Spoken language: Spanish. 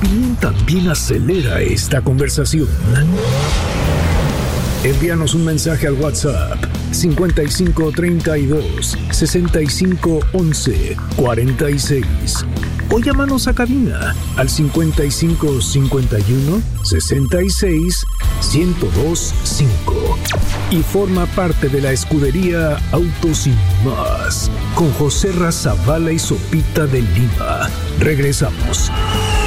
opinión también acelera esta conversación. Envíanos un mensaje al WhatsApp 5532 6511 46 o llámanos a cabina al 5551 66 1025 y forma parte de la escudería Autos Sin Más con José Razabala y Sopita de Lima. Regresamos.